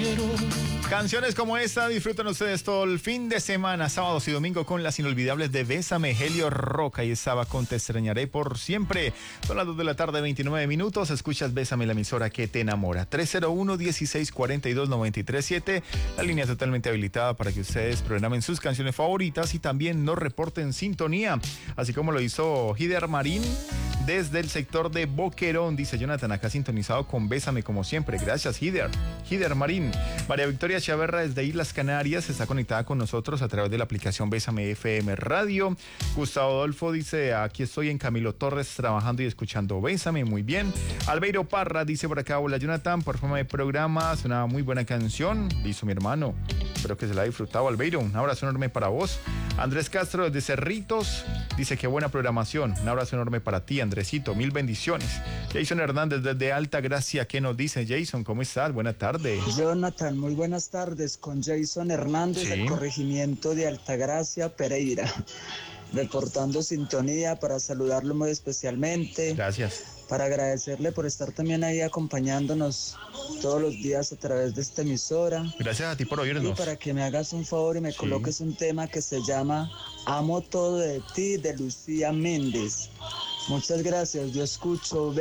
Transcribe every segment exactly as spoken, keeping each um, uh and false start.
Canciones como esta disfrutan ustedes todo el fin de semana, sábados y domingo, con las inolvidables de Bésame, Helio Roca, y estaba con Te extrañaré por siempre. Son las dos de la tarde, veintinueve minutos. Escuchas Bésame, la emisora que te enamora. tres cero uno, dieciséis cuarenta y dos, noventa y tres siete. La línea totalmente habilitada para que ustedes programen sus canciones favoritas y también nos reporten sintonía, así como lo hizo Hider Marín desde el sector de Boquerón. Dice Jonathan, acá sintonizado con Bésame como siempre. Gracias, Hider. Hider Marín. María Victoria Chaverra desde Islas Canarias está conectada con nosotros a través de la aplicación Bésame F M Radio. Gustavo Adolfo dice, aquí estoy en Camilo Torres trabajando y escuchando Bésame. Muy bien. Albeiro Parra dice por acá, hola Jonathan, por forma de programa, es una muy buena canción, hizo mi hermano. Espero que se la haya disfrutado, Albeiro. Un abrazo enorme para vos. Andrés Castro desde Cerritos dice, qué buena programación. Un abrazo enorme para ti, Andresito. Mil bendiciones. Jason Hernández desde Alta Gracia, ¿qué nos dice Jason? ¿Cómo estás? Buena tarde. Jonathan, muy buenas tardes. Con Jason Hernández, sí, del corregimiento de Altagracia, Pereira. Reportando sintonía para saludarlo muy especialmente. Gracias. Para agradecerle por estar también ahí acompañándonos todos los días a través de esta emisora. Gracias a ti por oírnos. Y para que me hagas un favor y me sí. coloques un tema que se llama Amo todo de ti, de Lucía Méndez. Muchas gracias, yo escucho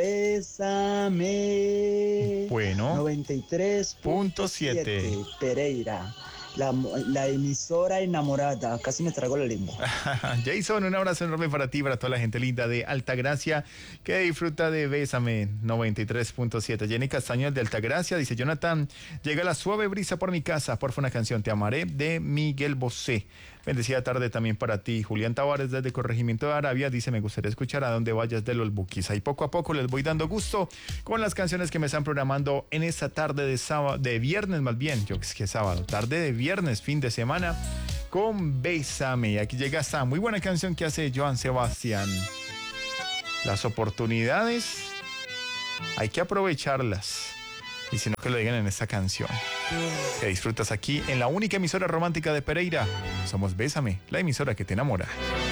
Bésame. Bueno. noventa y tres punto siete Pereira. La, la emisora enamorada, casi me trago la lengua. Jason, un abrazo enorme para ti, para toda la gente linda de Altagracia que disfruta de Bésame noventa y tres punto siete. Jenny Castaño de Altagracia dice, Jonathan, llega la suave brisa por mi casa, porfa una canción, Te amaré, de Miguel Bosé. Bendecida tarde también para ti. Julián Tavares desde Corregimiento de Arabia dice, me gustaría escuchar A Donde Vayas de los Bukis. Ahí poco a poco les voy dando gusto con las canciones que me están programando en esta tarde de sábado, de viernes más bien, yo es que sábado, tarde de viernes, fin de semana, con Bésame. Aquí llega esta muy buena canción que hace Joan Sebastián. Las oportunidades hay que aprovecharlas, y si no, que lo digan en esta canción que disfrutas aquí en la única emisora romántica de Pereira. Somos Bésame, la emisora que te enamora.